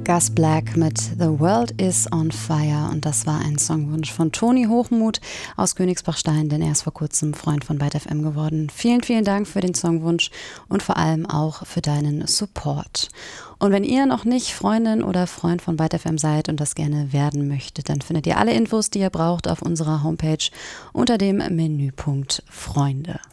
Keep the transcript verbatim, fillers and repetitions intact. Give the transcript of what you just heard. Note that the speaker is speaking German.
Gus Black mit The World is on Fire, und das war ein Songwunsch von Toni Hochmuth aus Königsbachstein, denn er ist vor kurzem Freund von Byte F M geworden. Vielen, vielen Dank für den Songwunsch und vor allem auch für deinen Support. Und wenn ihr noch nicht Freundin oder Freund von Byte F M seid und das gerne werden möchtet, dann findet ihr alle Infos, die ihr braucht, auf unserer Homepage unter dem Menüpunkt Freunde.